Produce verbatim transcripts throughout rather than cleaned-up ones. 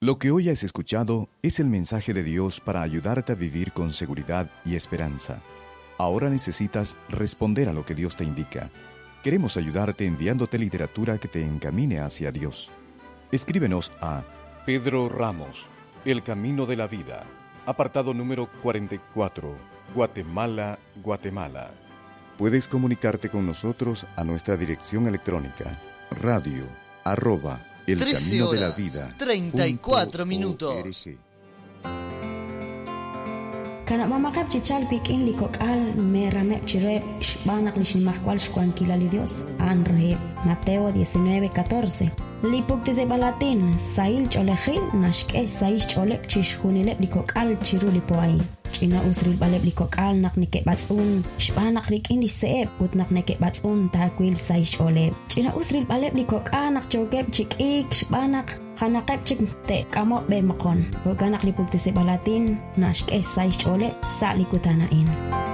Lo que hoy has escuchado es el mensaje de Dios para ayudarte a vivir con seguridad y esperanza. Ahora necesitas responder a lo que Dios te indica. Queremos ayudarte enviándote literatura que te encamine hacia Dios. Escríbenos a Pedro Ramos, El Camino de la Vida, apartado número cuarenta y cuatro, Guatemala, Guatemala. Puedes comunicarte con nosotros a nuestra dirección electrónica radio arroba el camino de la vida treinta y cuatro minutos. Kana mamakap chichalpik in likokal meramep chirep shbanak lishimahkwal shkuankilali Dios anre Mateo diecinueve catorce. Lipuk tise balatin sail choleji nashke saish cholep chishhunilep likokal chirulipoai. China usril balep likokal nak nike batsun shbanak rik in liseep ut nak nike batsun takwil saish olep. China usril balep likokal nak chogep chikik shbanak hanakep chik te kamot be makon. Waganak lipuk tise balatin nashke saish olep sa likutanain.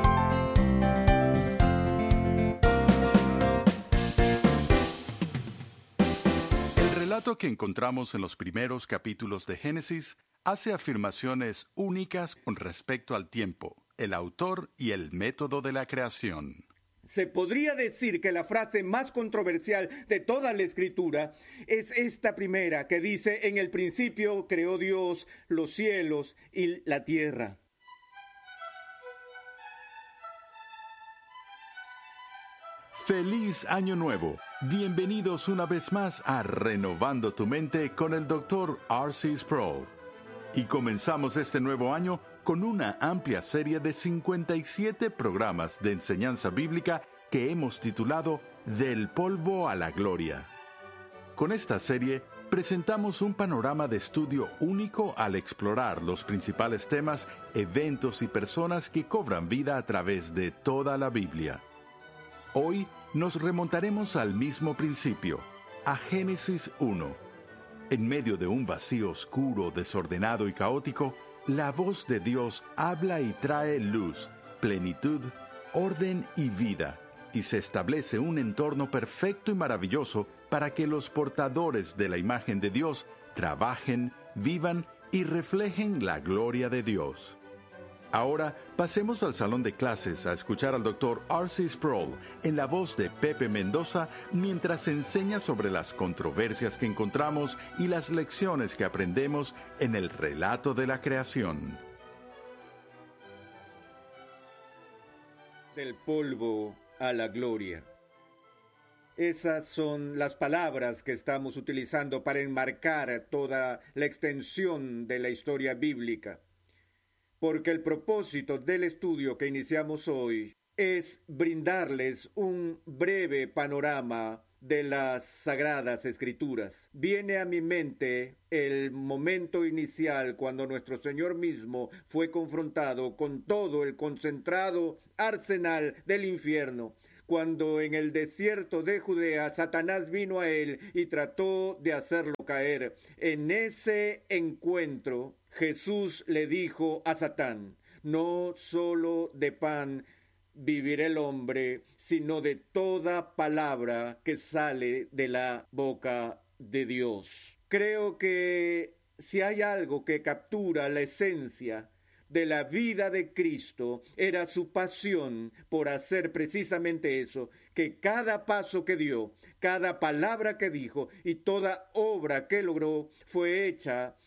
El relato que encontramos en los primeros capítulos de Génesis hace afirmaciones únicas con respecto al tiempo, el autor y el método de la creación. Se podría decir que la frase más controversial de toda la Escritura es esta primera, que dice: en el principio creó Dios los cielos y la tierra. ¡Feliz Año Nuevo! Bienvenidos una vez más a Renovando tu Mente con el doctor R C Sproul. Y comenzamos este nuevo año con una amplia serie de cincuenta y siete programas de enseñanza bíblica que hemos titulado Del polvo a la gloria. Con esta serie presentamos un panorama de estudio único al explorar los principales temas, eventos y personas que cobran vida a través de toda la Biblia. Hoy nos remontaremos al mismo principio, a Génesis uno. En medio de un vacío oscuro, desordenado y caótico, la voz de Dios habla y trae luz, plenitud, orden y vida, y se establece un entorno perfecto y maravilloso para que los portadores de la imagen de Dios trabajen, vivan y reflejen la gloria de Dios. Ahora pasemos al salón de clases a escuchar al doctor R C Sproul en la voz de Pepe Mendoza mientras enseña sobre las controversias que encontramos y las lecciones que aprendemos en el relato de la creación. Del polvo a la gloria. Esas son las palabras que estamos utilizando para enmarcar toda la extensión de la historia bíblica. Porque el propósito del estudio que iniciamos hoy es brindarles un breve panorama de las Sagradas Escrituras. Viene a mi mente el momento inicial cuando nuestro Señor mismo fue confrontado con todo el concentrado arsenal del infierno. Cuando en el desierto de Judea Satanás vino a él y trató de hacerlo caer. En ese encuentro Jesús le dijo a Satán: no solo de pan vivirá el hombre, sino de toda palabra que sale de la boca de Dios. Creo que si hay algo que captura la esencia de la vida de Cristo, era su pasión por hacer precisamente eso, que cada paso que dio, cada palabra que dijo y toda obra que logró fue hecha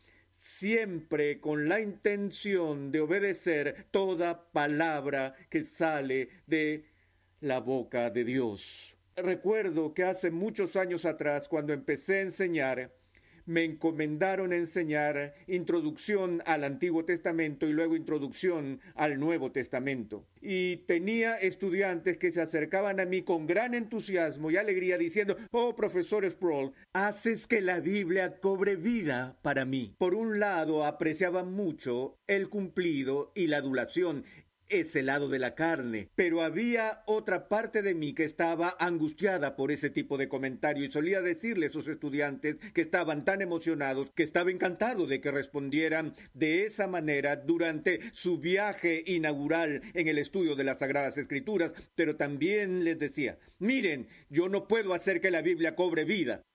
siempre con la intención de obedecer toda palabra que sale de la boca de Dios. Recuerdo que hace muchos años atrás, cuando empecé a enseñar, me encomendaron enseñar introducción al Antiguo Testamento y luego introducción al Nuevo Testamento. Y tenía estudiantes que se acercaban a mí con gran entusiasmo y alegría diciendo: oh, profesor Sproul, haces que la Biblia cobre vida para mí. Por un lado, apreciaban mucho el cumplido y la adulación, ese lado de la carne, pero había otra parte de mí que estaba angustiada por ese tipo de comentario y solía decirle a sus estudiantes que estaban tan emocionados que estaba encantado de que respondieran de esa manera durante su viaje inaugural en el estudio de las Sagradas Escrituras, pero también les decía: miren, yo no puedo hacer que la Biblia cobre vida,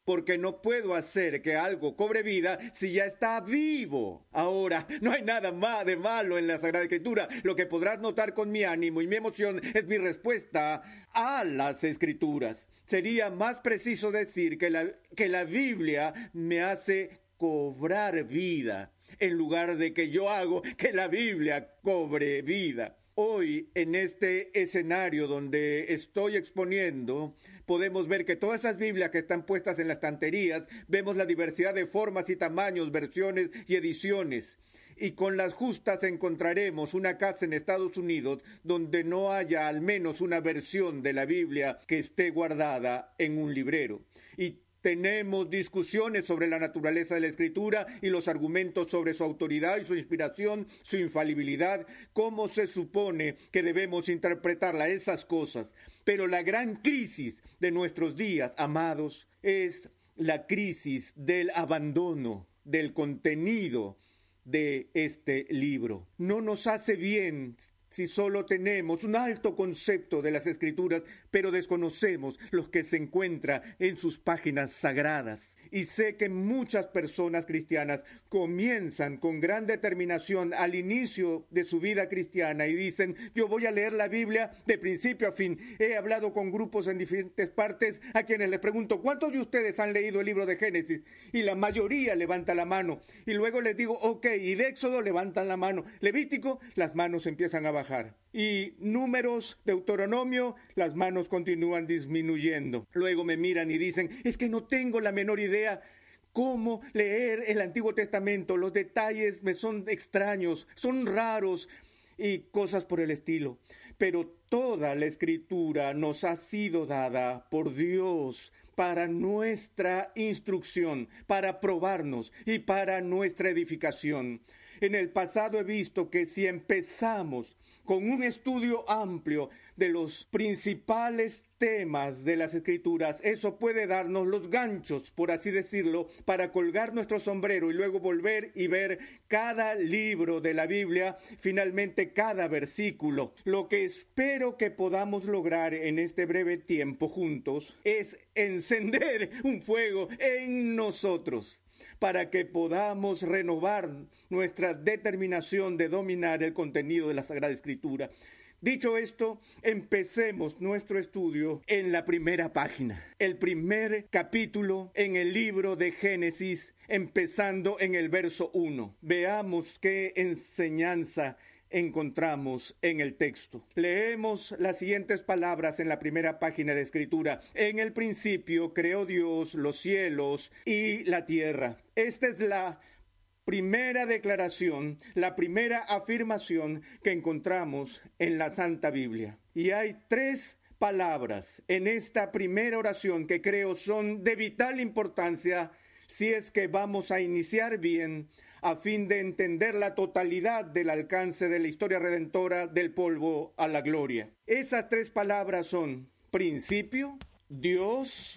porque no puedo hacer que algo cobre vida si ya está vivo. Ahora, no hay nada más de malo en la Sagrada Escritura. Lo que podrás notar con mi ánimo y mi emoción es mi respuesta a las Escrituras. Sería más preciso decir que la, que la Biblia me hace cobrar vida, en lugar de que yo hago que la Biblia cobre vida. Hoy, en este escenario donde estoy exponiendo, podemos ver que todas esas Biblias que están puestas en las estanterías, vemos la diversidad de formas y tamaños, versiones y ediciones. Y con las justas encontraremos una casa en Estados Unidos donde no haya al menos una versión de la Biblia que esté guardada en un librero. Y tenemos discusiones sobre la naturaleza de la Escritura y los argumentos sobre su autoridad y su inspiración, su infalibilidad, cómo se supone que debemos interpretarla, esas cosas. Pero la gran crisis de nuestros días, amados, es la crisis del abandono del contenido de este libro. No nos hace bien si solo tenemos un alto concepto de las Escrituras, pero desconocemos lo que se encuentra en sus páginas sagradas. Y sé que muchas personas cristianas comienzan con gran determinación al inicio de su vida cristiana y dicen, yo voy a leer la Biblia de principio a fin. He hablado con grupos en diferentes partes a quienes les pregunto, ¿cuántos de ustedes han leído el libro de Génesis? Y la mayoría levanta la mano. Y luego les digo, ok, y de Éxodo levantan la mano. Levítico, las manos empiezan a bajar. Y Números, Deuteronomio, las manos continúan disminuyendo. Luego me miran y dicen, es que no tengo la menor idea cómo leer el Antiguo Testamento. Los detalles me son extraños, son raros y cosas por el estilo. Pero toda la Escritura nos ha sido dada por Dios para nuestra instrucción, para probarnos y para nuestra edificación. En el pasado he visto que si empezamos con un estudio amplio de los principales temas de las Escrituras, eso puede darnos los ganchos, por así decirlo, para colgar nuestro sombrero y luego volver y ver cada libro de la Biblia, finalmente cada versículo. Lo que espero que podamos lograr en este breve tiempo juntos es encender un fuego en nosotros, para que podamos renovar nuestra determinación de dominar el contenido de la Sagrada Escritura. Dicho esto, empecemos nuestro estudio en la primera página, el primer capítulo en el libro de Génesis, empezando en el verso uno. Veamos qué enseñanza encontramos en el texto. Leemos las siguientes palabras en la primera página de la Escritura. En el principio creó Dios los cielos y la tierra. Esta es la primera declaración, la primera afirmación que encontramos en la Santa Biblia. Y hay tres palabras en esta primera oración que creo son de vital importancia si es que vamos a iniciar bien a fin de entender la totalidad del alcance de la historia redentora del polvo a la gloria. Esas tres palabras son principio, Dios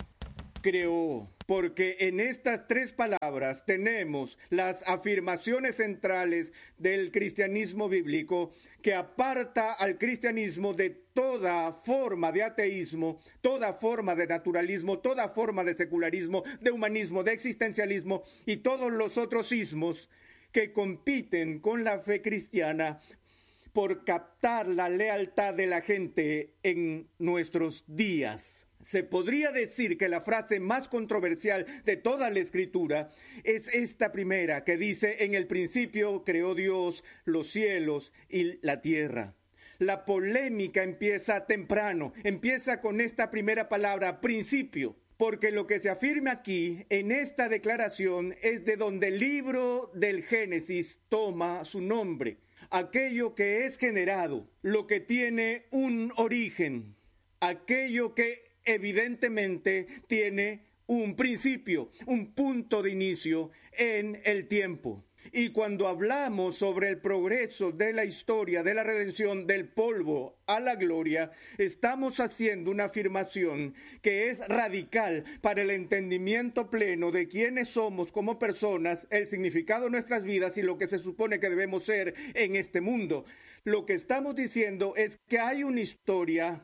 creó, porque en estas tres palabras tenemos las afirmaciones centrales del cristianismo bíblico que aparta al cristianismo de toda forma de ateísmo, toda forma de naturalismo, toda forma de secularismo, de humanismo, de existencialismo y todos los otros ismos que compiten con la fe cristiana por captar la lealtad de la gente en nuestros días. Se podría decir que la frase más controversial de toda la Escritura es esta primera que dice, en el principio creó Dios los cielos y la tierra. La polémica empieza temprano, empieza con esta primera palabra, principio, porque lo que se afirma aquí en esta declaración es de donde el libro del Génesis toma su nombre, aquello que es generado, lo que tiene un origen, aquello que evidentemente tiene un principio, un punto de inicio en el tiempo. Y cuando hablamos sobre el progreso de la historia de la redención del polvo a la gloria, estamos haciendo una afirmación que es radical para el entendimiento pleno de quiénes somos como personas, el significado de nuestras vidas y lo que se supone que debemos ser en este mundo. Lo que estamos diciendo es que hay una historia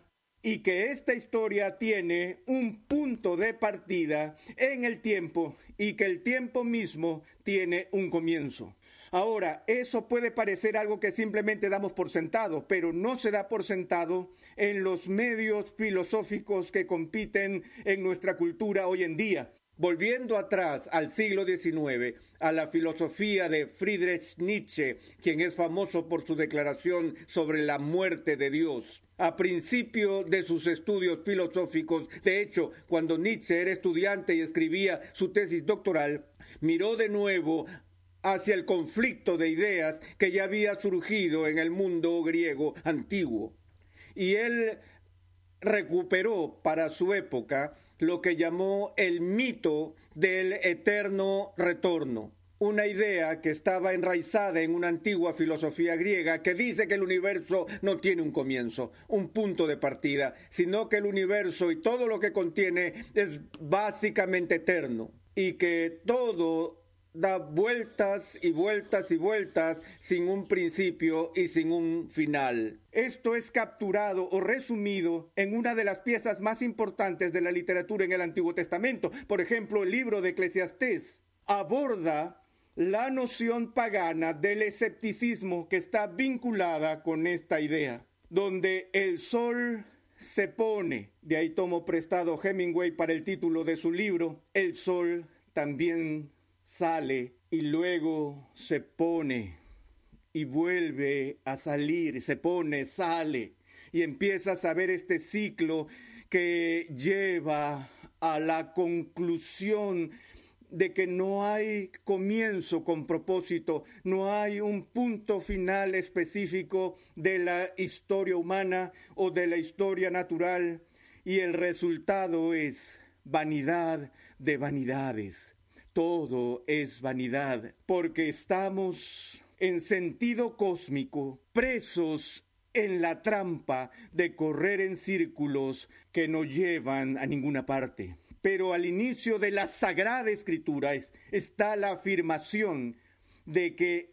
y que esta historia tiene un punto de partida en el tiempo y que el tiempo mismo tiene un comienzo. Ahora, eso puede parecer algo que simplemente damos por sentado, pero no se da por sentado en los medios filosóficos que compiten en nuestra cultura hoy en día. Volviendo atrás al siglo diecinueve, a la filosofía de Friedrich Nietzsche, quien es famoso por su declaración sobre la muerte de Dios. A principio de sus estudios filosóficos, de hecho, cuando Nietzsche era estudiante y escribía su tesis doctoral, miró de nuevo hacia el conflicto de ideas que ya había surgido en el mundo griego antiguo. Y él recuperó para su época lo que llamó el mito del eterno retorno. Una idea que estaba enraizada en una antigua filosofía griega que dice que el universo no tiene un comienzo, un punto de partida, sino que el universo y todo lo que contiene es básicamente eterno y que todo da vueltas y vueltas y vueltas sin un principio y sin un final. Esto es capturado o resumido en una de las piezas más importantes de la literatura en el Antiguo Testamento. Por ejemplo, el libro de Eclesiastés aborda la noción pagana del escepticismo que está vinculada con esta idea, donde el sol se pone, de ahí tomo prestado Hemingway para el título de su libro, el sol también sale y luego se pone y vuelve a salir, se pone, sale y empiezas a ver este ciclo que lleva a la conclusión de que no hay comienzo con propósito, no hay un punto final específico de la historia humana o de la historia natural, y el resultado es vanidad de vanidades. Todo es vanidad, porque estamos en sentido cósmico, presos en la trampa de correr en círculos que no llevan a ninguna parte. Pero al inicio de la Sagrada Escritura está la afirmación de que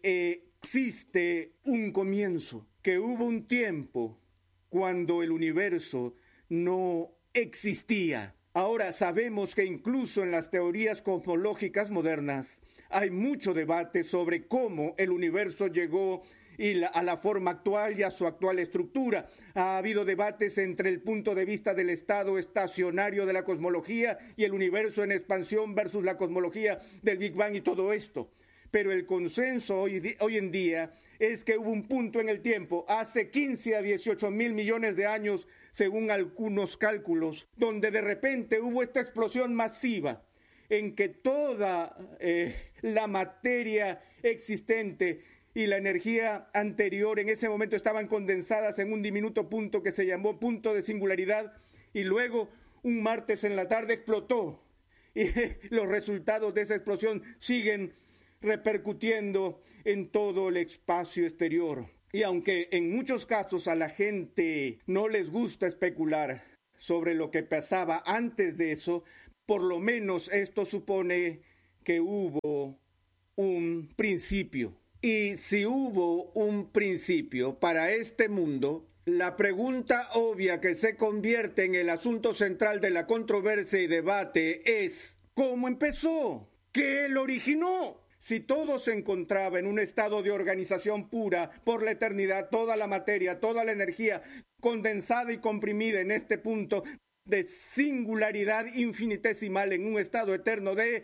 existe un comienzo, que hubo un tiempo cuando el universo no existía. Ahora sabemos que incluso en las teorías cosmológicas modernas hay mucho debate sobre cómo el universo llegó y la, a la forma actual y a su actual estructura. Ha habido debates entre el punto de vista del estado estacionario de la cosmología y el universo en expansión versus la cosmología del Big Bang y todo esto. Pero el consenso hoy, hoy en día es que hubo un punto en el tiempo, hace quince a dieciocho mil millones de años, según algunos cálculos, donde de repente hubo esta explosión masiva en que toda eh, la materia existente y la energía anterior en ese momento estaban condensadas en un diminuto punto que se llamó punto de singularidad, y luego un martes en la tarde explotó, y los resultados de esa explosión siguen repercutiendo en todo el espacio exterior. Y aunque en muchos casos a la gente no les gusta especular sobre lo que pasaba antes de eso, por lo menos esto supone que hubo un principio. Y si hubo un principio para este mundo, la pregunta obvia que se convierte en el asunto central de la controversia y debate es: ¿cómo empezó? ¿Qué lo originó? Si todo se encontraba en un estado de organización pura por la eternidad, toda la materia, toda la energía condensada y comprimida en este punto de singularidad infinitesimal, en un estado eterno de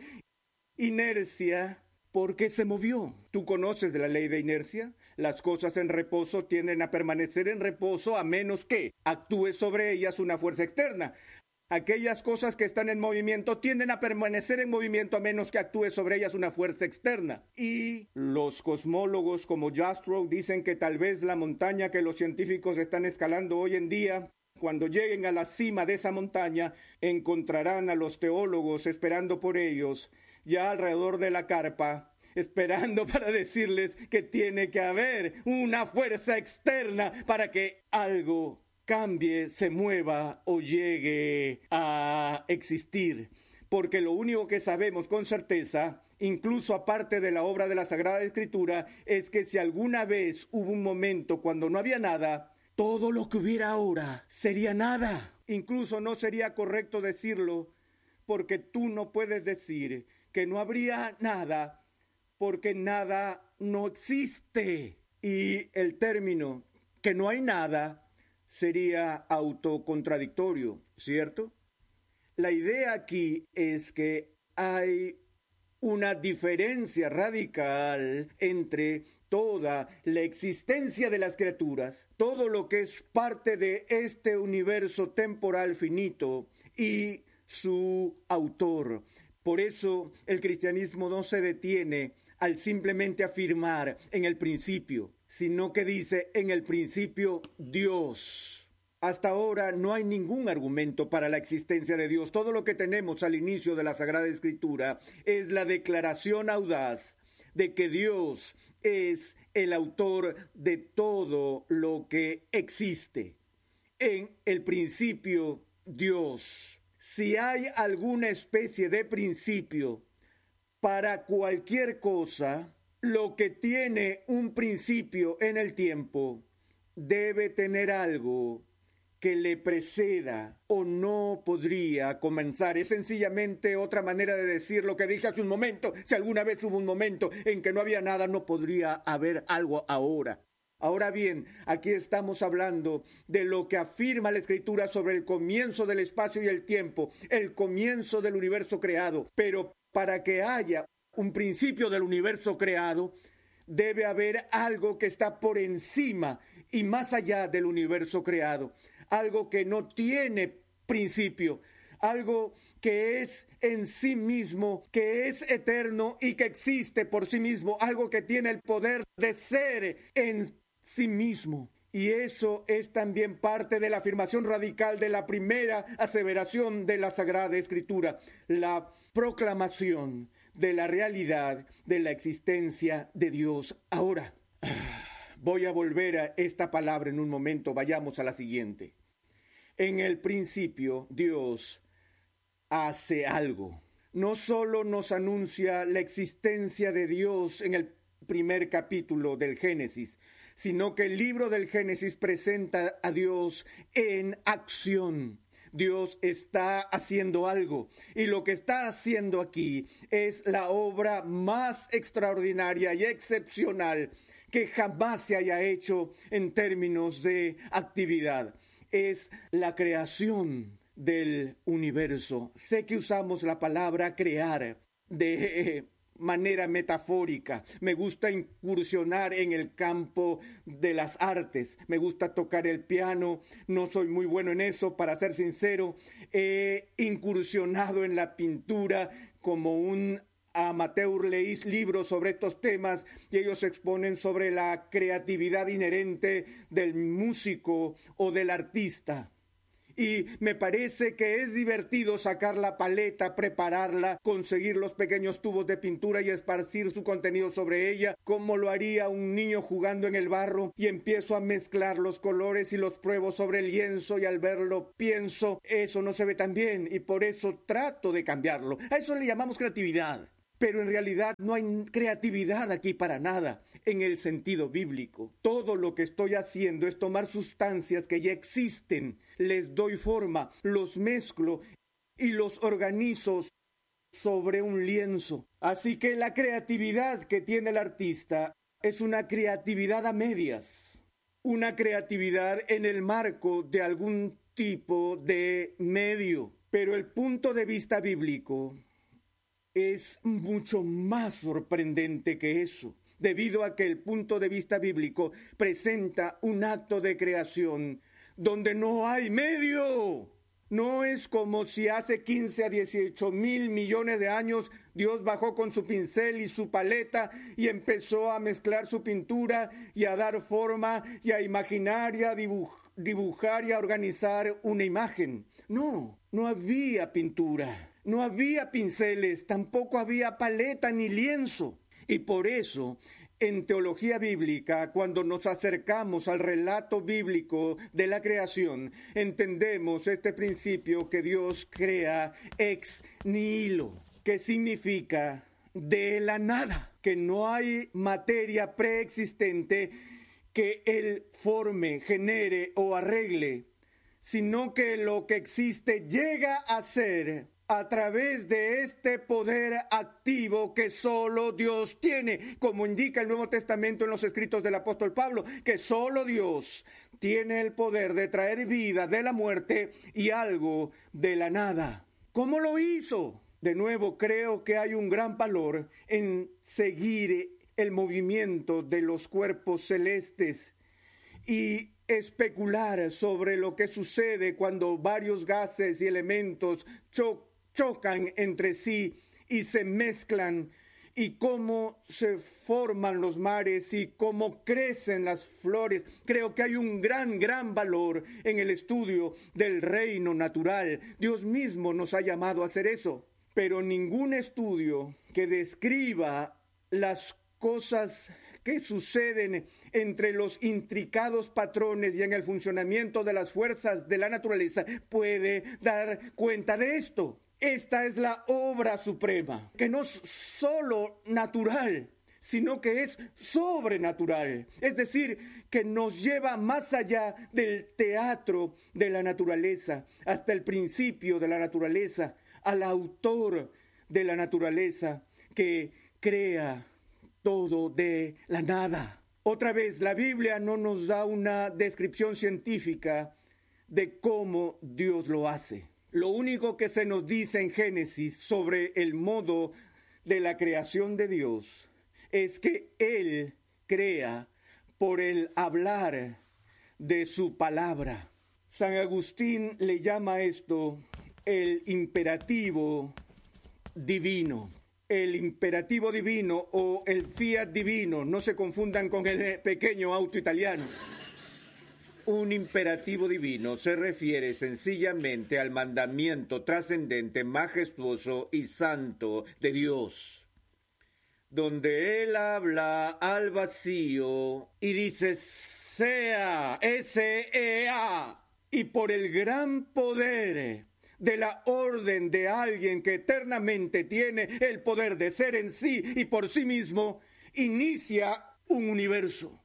inercia, ¿por qué se movió? ¿Tú conoces de la ley de inercia? Las cosas en reposo tienden a permanecer en reposo a menos que actúe sobre ellas una fuerza externa. Aquellas cosas que están en movimiento tienden a permanecer en movimiento a menos que actúe sobre ellas una fuerza externa. Y los cosmólogos como Jastrow dicen que tal vez la montaña que los científicos están escalando hoy en día, cuando lleguen a la cima de esa montaña, encontrarán a los teólogos esperando por ellos, ya alrededor de la carpa, esperando para decirles que tiene que haber una fuerza externa para que algo cambie, se mueva o llegue a existir. Porque lo único que sabemos con certeza, incluso aparte de la obra de la Sagrada Escritura, es que si alguna vez hubo un momento cuando no había nada, todo lo que hubiera ahora sería nada. Incluso no sería correcto decirlo, porque tú no puedes decir que no habría nada, porque nada no existe. Y el término que no hay nada sería autocontradictorio, ¿cierto? La idea aquí es que hay una diferencia radical entre toda la existencia de las criaturas, todo lo que es parte de este universo temporal finito y su autor. Por eso el cristianismo no se detiene al simplemente afirmar en el principio, sino que dice en el principio Dios. Hasta ahora no hay ningún argumento para la existencia de Dios. Todo lo que tenemos al inicio de la Sagrada Escritura es la declaración audaz de que Dios es el autor de todo lo que existe. En el principio, Dios. Si hay alguna especie de principio para cualquier cosa, lo que tiene un principio en el tiempo debe tener algo que le preceda o no podría comenzar. Es sencillamente otra manera de decir lo que dije hace un momento. Si alguna vez hubo un momento en que no había nada, no podría haber algo ahora. Ahora bien, aquí estamos hablando de lo que afirma la Escritura sobre el comienzo del espacio y el tiempo, el comienzo del universo creado. Pero para que haya un principio del universo creado, debe haber algo que está por encima y más allá del universo creado. Algo que no tiene principio, algo que es en sí mismo, que es eterno y que existe por sí mismo, algo que tiene el poder de ser en sí mismo. Y eso es también parte de la afirmación radical de la primera aseveración de la Sagrada Escritura, la proclamación de la realidad de la existencia de Dios. Ahora, voy a volver a esta palabra en un momento, vayamos a la siguiente. En el principio, Dios hace algo. No solo nos anuncia la existencia de Dios en el primer capítulo del Génesis, sino que el libro del Génesis presenta a Dios en acción. Dios está haciendo algo, y lo que está haciendo aquí es la obra más extraordinaria y excepcional que jamás se haya hecho en términos de actividad. Es la creación del universo. Sé que usamos la palabra crear de manera metafórica. Me gusta incursionar en el campo de las artes. Me gusta tocar el piano. No soy muy bueno en eso, para ser sincero. He incursionado en la pintura como un amateur. Leí libros sobre estos temas y ellos exponen sobre la creatividad inherente del músico o del artista. Y me parece que es divertido sacar la paleta, prepararla, conseguir los pequeños tubos de pintura y esparcir su contenido sobre ella, como lo haría un niño jugando en el barro, y empiezo a mezclar los colores y los pruebo sobre el lienzo, y al verlo pienso, eso no se ve tan bien, y por eso trato de cambiarlo. A eso le llamamos creatividad. Pero en realidad no hay creatividad aquí para nada en el sentido bíblico. Todo lo que estoy haciendo es tomar sustancias que ya existen, les doy forma, los mezclo y los organizo sobre un lienzo. Así que la creatividad que tiene el artista es una creatividad a medias, una creatividad en el marco de algún tipo de medio. Pero el punto de vista bíblico es mucho más sorprendente que eso, debido a que el punto de vista bíblico presenta un acto de creación donde no hay medio. No es como si hace quince a dieciocho mil millones de años Dios bajó con su pincel y su paleta y empezó a mezclar su pintura y a dar forma y a imaginar y a dibuj- dibujar y a organizar una imagen. No, no había pintura. No había pinceles, tampoco había paleta ni lienzo. Y por eso, en teología bíblica, cuando nos acercamos al relato bíblico de la creación, entendemos este principio que Dios crea ex nihilo, que significa de la nada, que no hay materia preexistente que Él forme, genere o arregle, sino que lo que existe llega a ser a través de este poder activo que solo Dios tiene, como indica el Nuevo Testamento en los escritos del apóstol Pablo, que solo Dios tiene el poder de traer vida de la muerte y algo de la nada. ¿Cómo lo hizo? De nuevo, creo que hay un gran valor en seguir el movimiento de los cuerpos celestes y especular sobre lo que sucede cuando varios gases y elementos cho- chocan entre sí y se mezclan, y cómo se forman los mares y cómo crecen las flores. Creo que hay un gran, gran valor en el estudio del reino natural. Dios mismo nos ha llamado a hacer eso, pero ningún estudio que describa las cosas que suceden entre los intricados patrones y en el funcionamiento de las fuerzas de la naturaleza puede dar cuenta de esto. Esta es la obra suprema, que no es solo natural, sino que es sobrenatural. Es decir, que nos lleva más allá del teatro de la naturaleza, hasta el principio de la naturaleza, al autor de la naturaleza que crea todo de la nada. Otra vez, la Biblia no nos da una descripción científica de cómo Dios lo hace. Lo único que se nos dice en Génesis sobre el modo de la creación de Dios es que Él crea por el hablar de su palabra. San Agustín le llama esto el imperativo divino. El imperativo divino o el fiat divino, no se confundan con el pequeño auto italiano. Un imperativo divino se refiere sencillamente al mandamiento trascendente, majestuoso y santo de Dios, donde Él habla al vacío y dice sea, S E A, y por el gran poder de la orden de alguien que eternamente tiene el poder de ser en sí y por sí mismo, inicia un universo.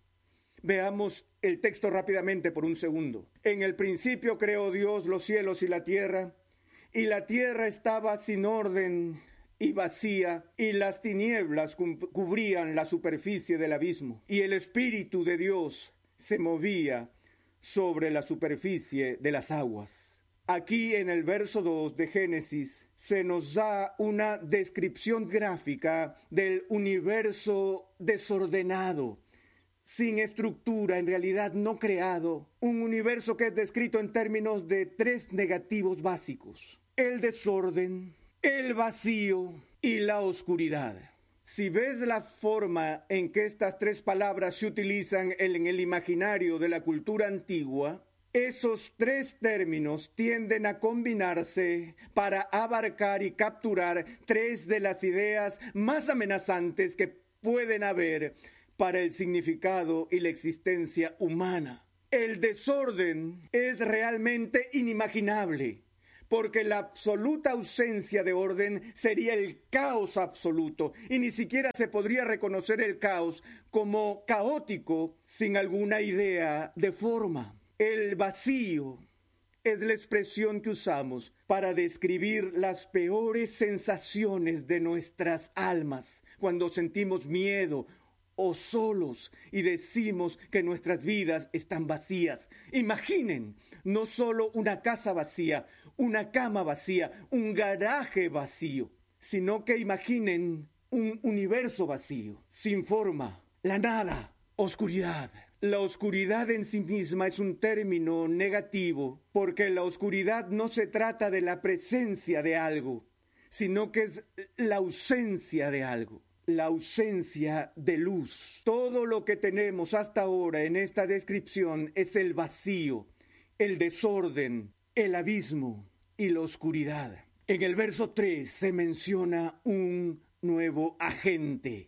Veamos el texto rápidamente por un segundo. En el principio creó Dios los cielos y la tierra, y la tierra estaba sin orden y vacía, y las tinieblas cubrían la superficie del abismo, y el Espíritu de Dios se movía sobre la superficie de las aguas. Aquí en el verso dos de Génesis se nos da una descripción gráfica del universo desordenado, sin estructura, en realidad no creado, un universo que es descrito en términos de tres negativos básicos: el desorden, el vacío y la oscuridad. Si ves la forma en que estas tres palabras se utilizan en el imaginario de la cultura antigua, esos tres términos tienden a combinarse para abarcar y capturar tres de las ideas más amenazantes que pueden haber para el significado y la existencia humana. El desorden es realmente inimaginable, porque la absoluta ausencia de orden sería el caos absoluto, y ni siquiera se podría reconocer el caos como caótico sin alguna idea de forma. El vacío es la expresión que usamos para describir las peores sensaciones de nuestras almas cuando sentimos miedo o solos y decimos que nuestras vidas están vacías. Imaginen, no solo una casa vacía, una cama vacía, un garaje vacío, sino que imaginen un universo vacío, sin forma, la nada, oscuridad. La oscuridad en sí misma es un término negativo, porque la oscuridad no se trata de la presencia de algo, sino que es la ausencia de algo. La ausencia de luz. Todo lo que tenemos hasta ahora en esta descripción es el vacío, el desorden, el abismo y la oscuridad. En el verso tres se menciona un nuevo agente,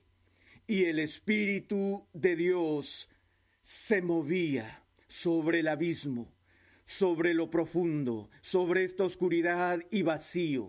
y el Espíritu de Dios se movía sobre el abismo, sobre lo profundo, sobre esta oscuridad y vacío.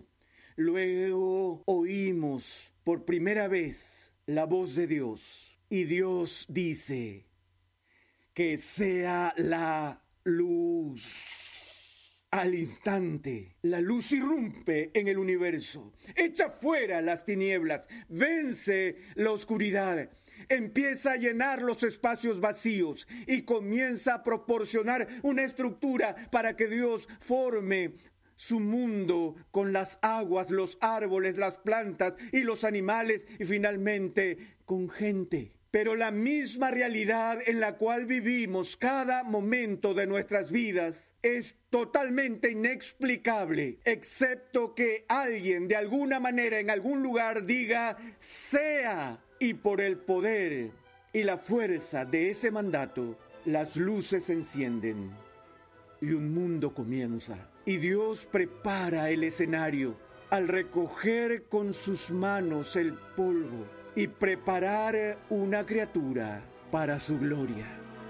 Luego oímos por primera vez la voz de Dios, y Dios dice: que sea la luz. Al instante, la luz irrumpe en el universo, echa fuera las tinieblas, vence la oscuridad, empieza a llenar los espacios vacíos y comienza a proporcionar una estructura para que Dios forme su mundo con las aguas, los árboles, las plantas y los animales y finalmente con gente. Pero la misma realidad en la cual vivimos cada momento de nuestras vidas es totalmente inexplicable, excepto que alguien de alguna manera en algún lugar diga sea, y por el poder y la fuerza de ese mandato, las luces se encienden y un mundo comienza. Y Dios prepara el escenario al recoger con sus manos el polvo y preparar una criatura para su gloria.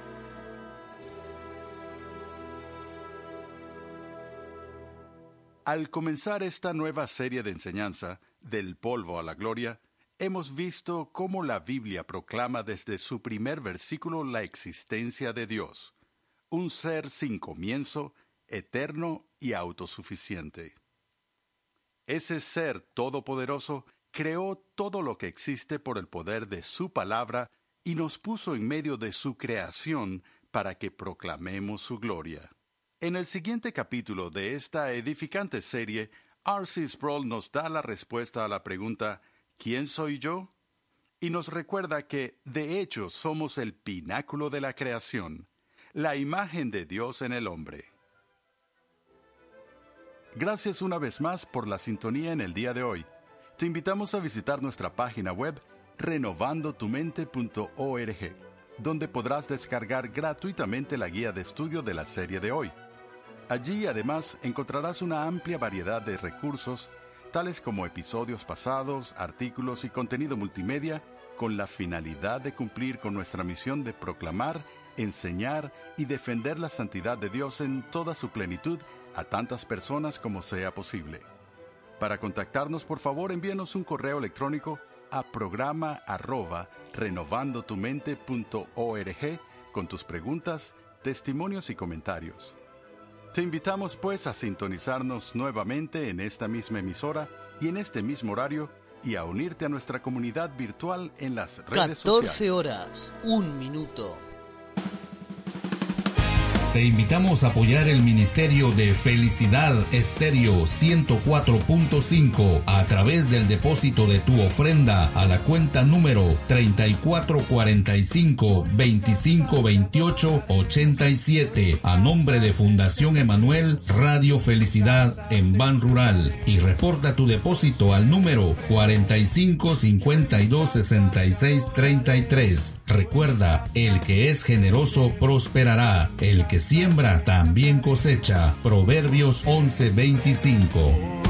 Al comenzar esta nueva serie de enseñanza, Del polvo a la gloria, hemos visto cómo la Biblia proclama desde su primer versículo la existencia de Dios, un ser sin comienzo, eterno y autosuficiente. Ese ser todopoderoso creó todo lo que existe por el poder de su palabra y nos puso en medio de su creación para que proclamemos su gloria. En el siguiente capítulo de esta edificante serie, R C Sproul nos da la respuesta a la pregunta ¿quién soy yo? Y nos recuerda que, de hecho, somos el pináculo de la creación, la imagen de Dios en el hombre. Gracias una vez más por la sintonía en el día de hoy. Te invitamos a visitar nuestra página web renovando tu mente punto org, donde podrás descargar gratuitamente la guía de estudio de la serie de hoy. Allí, además, encontrarás una amplia variedad de recursos, tales como episodios pasados, artículos y contenido multimedia, con la finalidad de cumplir con nuestra misión de proclamar, enseñar y defender la santidad de Dios en toda su plenitud a tantas personas como sea posible. Para contactarnos, por favor, envíanos un correo electrónico a programa arroba renovando tu mente punto org con tus preguntas, testimonios y comentarios. Te invitamos, pues, a sintonizarnos nuevamente en esta misma emisora y en este mismo horario y a unirte a nuestra comunidad virtual en las redes sociales. catorce horas, un minuto. Te invitamos a apoyar el Ministerio de Felicidad Estéreo ciento cuatro punto cinco a través del depósito de tu ofrenda a la cuenta número treinta y cuatro cuarenta y cinco, veinticinco veintiocho, ochenta y siete a nombre de Fundación Emanuel Radio Felicidad en Ban Rural, y reporta tu depósito al número cuarenta y cinco cincuenta y dos sesenta y seis treinta y tres. Recuerda, el que es generoso prosperará, el que siembra también cosecha. Proverbios once veinticinco.